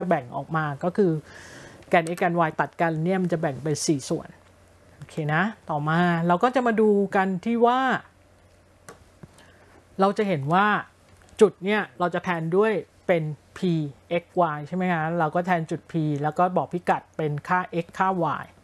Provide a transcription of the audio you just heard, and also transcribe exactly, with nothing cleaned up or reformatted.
แบ่งออกมาก็คือแกน x แกน y ตัดกันเนี่ยมันจะแบ่งเป็นสี่ส่วนโอเคนะต่อมาเราก็จะมาดูกันที่ว่าเราจะเห็นว่าจุดเนี่ยเราจะแทนด้วยเป็น p x y ใช่ไหมคะเราก็แทนจุด p แล้วก็บอกพิกัดเป็นค่า x ค่า y